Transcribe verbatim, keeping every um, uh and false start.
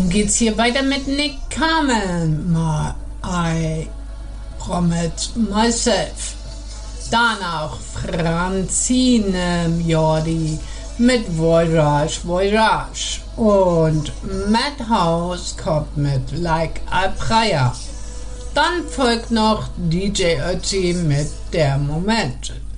geht's hier weiter mit Nick Carmen. My, I Promise Myself. Danach Francine Jordi mit Voyage, Voyage. Und Madhouse kommt mit Like a Prayer. Dann folgt noch D J Ötzi mit Der Moment.